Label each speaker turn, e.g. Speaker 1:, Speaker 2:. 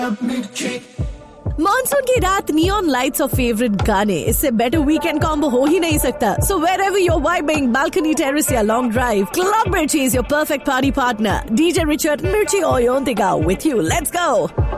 Speaker 1: Monsoon की रात, neon lights और फेवरेट गाने, इससे बेटर वीकेंड कॉम्बो हो ही नहीं सकता. So wherever you're vibing, balcony terrace या long drive, Club Mirchi is your perfect party partner. DJ Richard, Mirchi Oyontiga with you. Let's go.